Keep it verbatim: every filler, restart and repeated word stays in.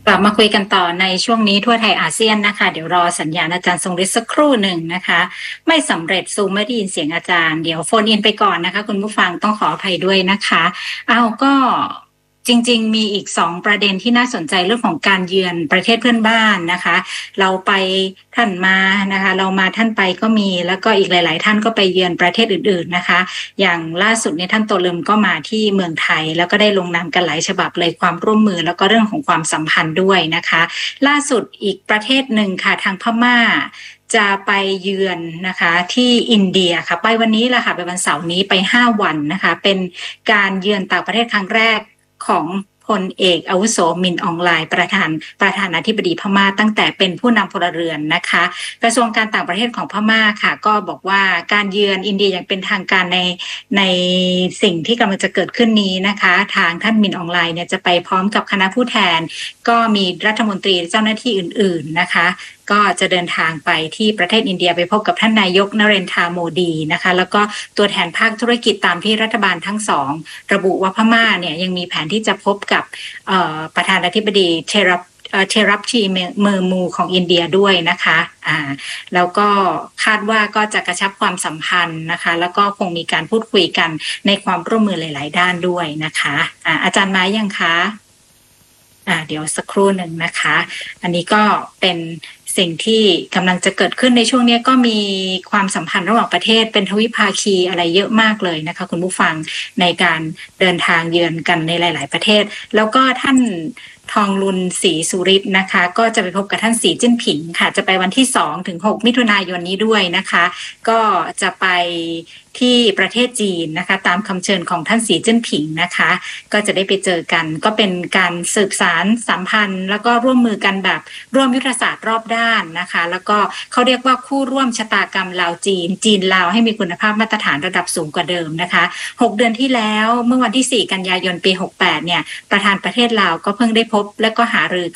กลับมาคุยกันต่อในช่วงนี้ทั่วไทยอาเซียนนะคะเดี๋ยวรอสัญญาณอาจารย์ทรงฤทธิ์สักครู่หนึ่งนะคะไม่สำเร็จซูมไม่ได้ยินเสียงอาจารย์เดี๋ยวโฟนอินไปก่อนนะคะคุณผู้ฟังต้องขออภัยด้วยนะคะเอาก็จริงๆมีอีกสองประเด็นที่น่าสนใจเรื่องของการเยือนประเทศเพื่อนบ้านนะคะเราไปท่านมานะคะเรามาท่านไปก็มีแล้วก็อีกหลายๆท่านก็ไปเยือนประเทศอื่นๆนะคะอย่างล่าสุดเนี่ยท่านโตเลิมก็มาที่เมืองไทยแล้วก็ได้ลงนามกันหลายฉบับเลยความร่วมมือแล้วก็เรื่องของความสัมพันธ์ด้วยนะคะล่าสุดอีกประเทศหนึ่งค่ะทางพม่าจะไปเยือนนะคะที่อินเดียค่ะไปวันนี้แหละค่ะไปวันเสาร์นี้ไปห้าวันนะคะเป็นการเยือนต่างประเทศครั้งแรกของพลเอกอาวุโสมินอองไลน์ประธานประธานาธิบดีพม่าตั้งแต่เป็นผู้นำพลเรือนนะคะกระทรวงการต่างประเทศของพม่าค่ะก็บอกว่าการเยือนอินเดียอย่างเป็นทางการในในสิ่งที่กำลังจะเกิดขึ้นนี้นะคะทางท่านมินอองไลน์เนี่ยจะไปพร้อมกับคณะผู้แทนก็มีรัฐมนตรีเจ้าหน้าที่อื่นๆนะคะก็จะเดินทางไปที่ประเทศอินเดียไปพบกับท่านนายกนเรนทราโมดีนะคะแล้วก็ตัวแทนภาคธุรกิจตามที่รัฐบาลทั้งสองระบุว่าพม่าเนี่ยยังมีแผนที่จะพบกับประธานาธิบดีเทรับเทรับชีเมอร์มูของอินเดียด้วยนะคะอ่าแล้วก็คาดว่าก็จะกระชับความสัมพันธ์นะคะแล้วก็คงมีการพูดคุยกันในความร่วมมือหลายๆด้านด้วยนะคะอ่าอาจารย์มายังคะอ่าเดี๋ยวสักครู่หนึ่งนะคะอันนี้ก็เป็นสิ่งที่กำลังจะเกิดขึ้นในช่วงนี้ก็มีความสัมพันธ์ระหว่างประเทศเป็นทวิภาคีอะไรเยอะมากเลยนะคะคุณผู้ฟังในการเดินทางเยือนกันในหลายๆประเทศแล้วก็ท่านทองลุนศรีสุริศนะคะก็จะไปพบกับท่านสีจิ้นผิงค่ะจะไปวันที่สองถึงหกมิถุนายนนี้ด้วยนะคะก็จะไปที่ประเทศจีนนะคะตามคำเชิญของท่านสีจิ้นผิงนะคะก็จะได้ไปเจอกันก็เป็นการสืบสานสัมพันธ์แล้วก็ร่วมมือกันแบบร่วมยุทธศาสตร์รอบด้านนะคะแล้วก็เขาเรียกว่าคู่ร่วมชะตากรรมลาวจีนจีนลาวให้มีคุณภาพมาตรฐานระดับสูงกว่าเดิมนะคะหกเดือนที่แล้วเมื่อวันที่สี่กันยายนปีหกแปดเนี่ยประธานประเทศลาวก็เพิ่งได้พบและก็หารือ